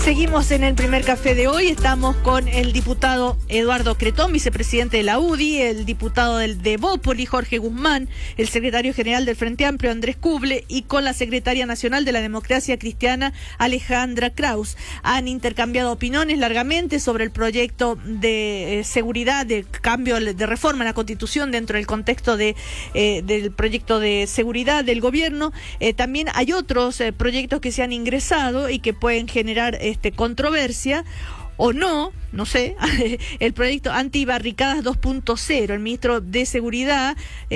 Seguimos en el primer café de hoy. Estamos con el diputado Eduardo Cretón, vicepresidente de la UDI, el diputado de Bópoli, Jorge Guzmán, el secretario general del Frente Amplio, Andrés Cuble, y con la secretaria nacional de la Democracia Cristiana, Alejandra Kraus. Han intercambiado opiniones largamente sobre el proyecto de seguridad, de cambio, de reforma a la Constitución dentro del contexto del proyecto de seguridad del gobierno. También hay otros proyectos que se han ingresado y que pueden generar controversia o no sé, el proyecto antibarricadas 2.0, el ministro de Seguridad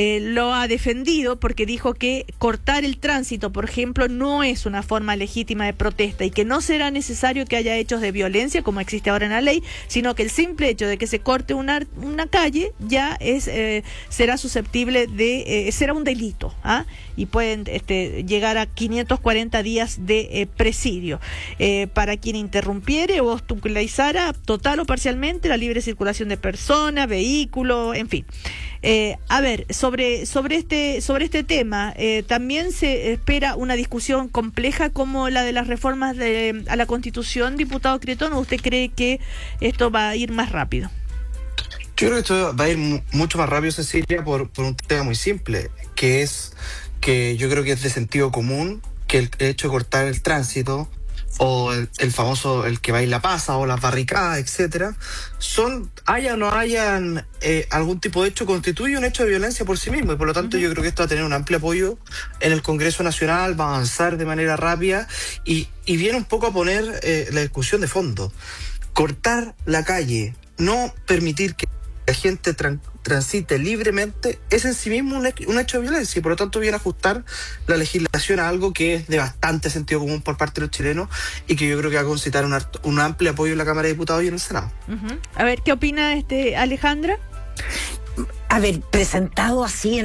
lo ha defendido porque dijo que cortar el tránsito, por ejemplo, no es una forma legítima de protesta y que no será necesario que haya hechos de violencia como existe ahora en la ley, sino que el simple hecho de que se corte una calle ya será susceptible será un delito, y pueden llegar a 540 días de presidio. Para quien interrumpiere o obstaculizara total o parcialmente la libre circulación de personas, vehículos, en fin. A ver, sobre este tema, también se espera una discusión compleja como la de las reformas a la Constitución, diputado Cretón, ¿o usted cree que esto va a ir más rápido? Yo creo que esto va a ir mucho más rápido, Cecilia, por un tema muy simple, que es que yo creo que es de sentido común que el hecho de cortar el tránsito o el famoso, el que baila pasa, o las barricadas, etcétera, hayan o no hayan algún tipo de hecho, constituye un hecho de violencia por sí mismo, y por lo tanto yo creo que esto va a tener un amplio apoyo en el Congreso Nacional, va a avanzar de manera rápida y viene un poco a poner la discusión de fondo. Cortar la calle, no permitir que la gente transite libremente, es en sí mismo un hecho de violencia, y por lo tanto viene a ajustar la legislación a algo que es de bastante sentido común por parte de los chilenos y que yo creo que va a concitar un amplio apoyo en la Cámara de Diputados y en el Senado. A ver, ¿qué opina Alejandra? A ver, presentado así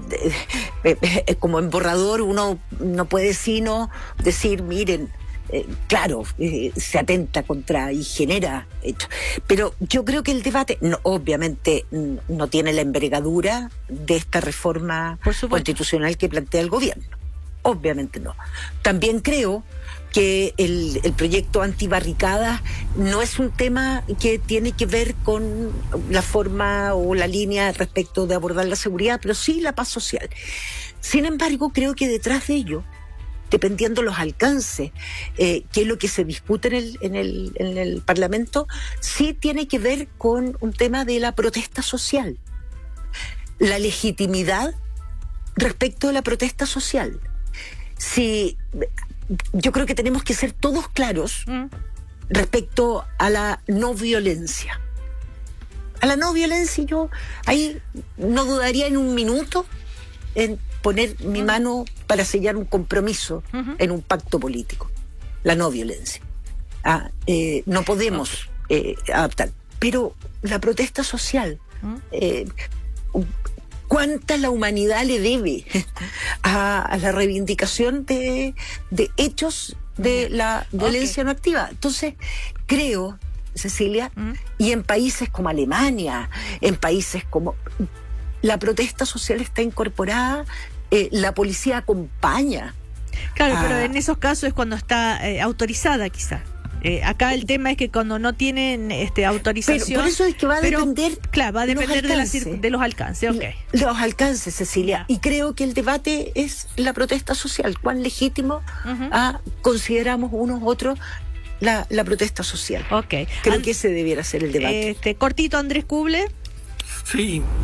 como en borrador, uno no puede sino decir, miren, claro, se atenta contra y genera hechos. Pero yo creo que el debate obviamente no tiene la envergadura de esta reforma constitucional que plantea el gobierno. Obviamente no. También creo que el proyecto antibarricadas no es un tema que tiene que ver con la forma o la línea respecto de abordar la seguridad, pero sí la paz social. Sin embargo, creo que detrás de ello, dependiendo los alcances, que es lo que se discute en el Parlamento, sí tiene que ver con un tema de la protesta social. La legitimidad respecto de la protesta social. Sí, yo creo que tenemos que ser todos claros respecto a la no violencia. A la no violencia, yo ahí no dudaría en un minuto en poner mi mano para sellar un compromiso en un pacto político. La no violencia. No podemos adaptar. Pero la protesta social, ¿cuánta la humanidad le debe a la reivindicación de hechos de la violencia no activa? Entonces, creo, Cecilia, y en países como Alemania, en países como... La protesta social está incorporada, la policía acompaña. Claro, pero en esos casos es cuando está autorizada, quizá. Acá el tema es que cuando no tienen autorización... Pero por eso es que va a depender... Claro, va a depender de los alcances. Okay. Los alcances, Cecilia. Y creo que el debate es la protesta social. ¿Cuán legítimo consideramos unos otros la protesta social? Okay. Creo que ese debiera ser el debate. Cortito, Andrés Cuble. Sí.